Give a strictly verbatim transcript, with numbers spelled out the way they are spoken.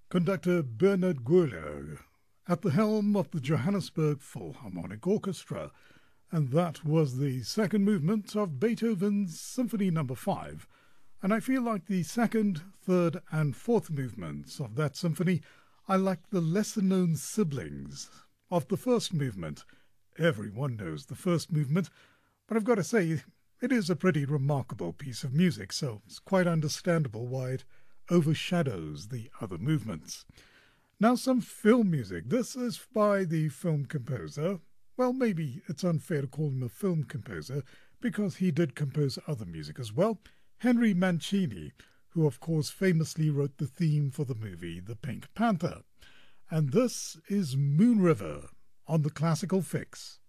Conductor Bernard Goerler at the helm of the Johannesburg Philharmonic Orchestra, and that was the second movement of Beethoven's Symphony Number five. And I feel like the second, third, and fourth movements of that symphony are like the lesser-known siblings of the first movement. Everyone knows the first movement, but I've got to say, it is a pretty remarkable piece of music, so it's quite understandable why it overshadows the other movements. Now, some film music. This is by the film composer. Well, maybe it's unfair to call him a film composer, because he did compose other music as well. Henry Mancini, who of course famously wrote the theme for the movie The Pink Panther. And this is Moon River on the Classical Fix.